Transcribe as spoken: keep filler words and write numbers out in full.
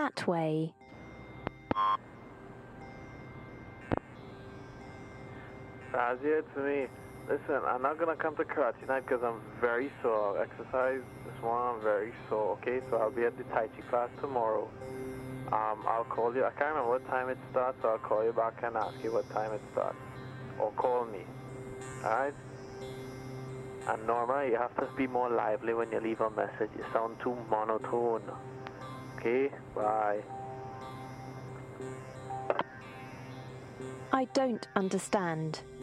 that way. Razia, it's me. Listen, I'm not gonna come to karate tonight because I'm very sore. Exercise this morning, I'm very sore, okay? So I'll be at the Tai Chi class tomorrow. Um, I'll call you. I can't remember what time it starts, so I'll call you back and ask you what time it starts. Or call me. Alright? And Norma, you have to be more lively when you leave a message. You sound too monotone. Okay? Bye. I don't understand.